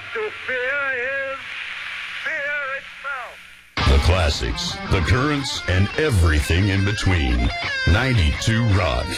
To fear is fear itself. The classics, the currents, and everything in between. 92 Rock.